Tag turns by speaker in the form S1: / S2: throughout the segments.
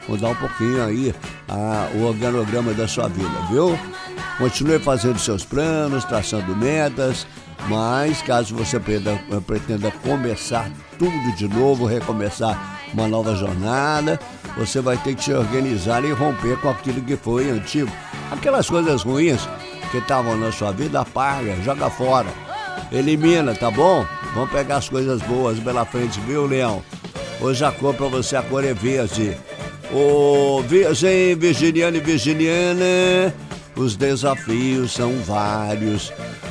S1: mudar um pouquinho aí o organograma da sua vida, viu? Continue fazendo seus planos, traçando metas, mas caso você pretenda começar tudo de novo, recomeçar uma nova jornada, você vai ter que se organizar e romper com aquilo que foi antigo. Aquelas coisas ruins que estavam na sua vida, apaga, joga fora, elimina, tá bom? Vamos pegar as coisas boas pela frente, viu, Leão? Hoje a cor pra você, a cor é verde. Ô, Virgem, Virginiano e Virginiana, os desafios são vários.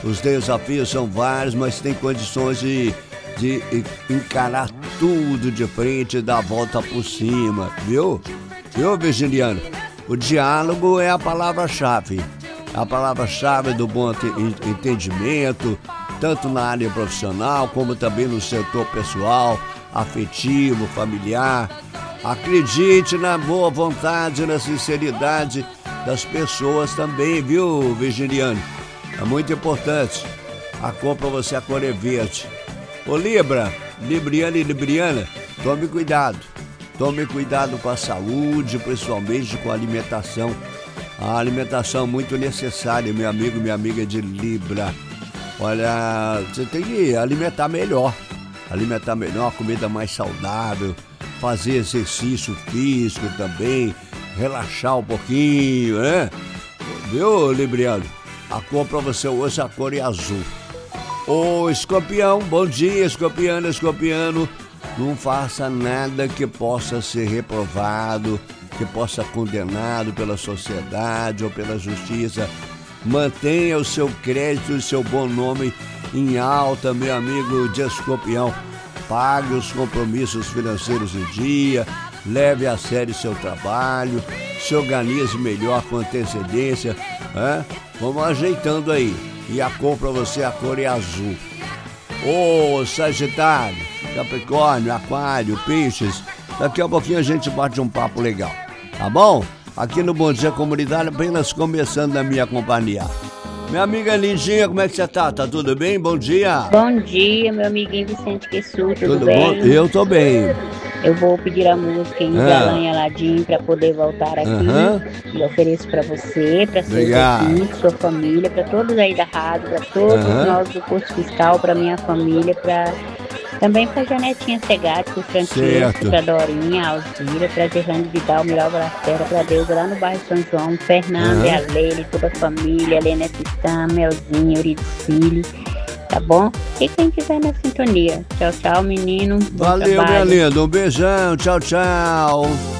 S1: Mas tem condições de encarar tudo de frente e dar a volta por cima, viu? Viu, Virginiano? O diálogo é a palavra-chave. A palavra-chave do bom entendimento, tanto na área profissional como também no setor pessoal, afetivo, familiar. Acredite na boa vontade, na sinceridade das pessoas também, viu, Virginiano? É muito importante. A cor pra você, a cor é verde. Ô Libra, Libriano e Libriana, tome cuidado. Tome cuidado com a saúde, principalmente com a alimentação. A alimentação é muito necessária, meu amigo, minha amiga de Libra. Olha, você tem que alimentar melhor, comida mais saudável, fazer exercício físico também, relaxar um pouquinho, né? Viu, Libriano? A cor pra você hoje, a cor é azul. Ô, Escorpião, bom dia, escorpiano. Não faça nada que possa ser reprovado, que possa ser condenado pela sociedade ou pela justiça. Mantenha o seu crédito e o seu bom nome em alta, meu amigo de Escorpião. Pague os compromissos financeiros em dia, leve a sério seu trabalho, se organize melhor com antecedência, né? Vamos ajeitando aí. E a cor pra você, a cor é azul. Ô, Sagitário, Capricórnio, Aquário, Peixes, daqui a pouquinho a gente bate um papo legal, tá bom? Aqui no Bom Dia Comunidade, apenas começando na minha companhia. Minha amiga lindinha, como é que você tá? Tá tudo bem? Bom dia.
S2: Bom dia, meu amiguinho Vicente Quessu, tudo bem?
S1: Bom? Eu tô bem.
S2: Eu vou pedir a música em Galanha Aladim para poder voltar aqui. E ofereço para você, para seus amigos, sua família, para todos aí da rádio, para todos nós do curso fiscal, para minha família, também para Janetinha Segatti, para o Francisco, para Dorinha, Alzira, para Gerlane Vidal, Miral Bracera, para Deus lá no bairro São João, Fernanda, a Leile, toda a família, Helena Titã, Melzinha, Euridice. Tá bom? E quem estiver na sintonia. Tchau, tchau, menino.
S1: Valeu, minha linda. Um beijão. Tchau, tchau.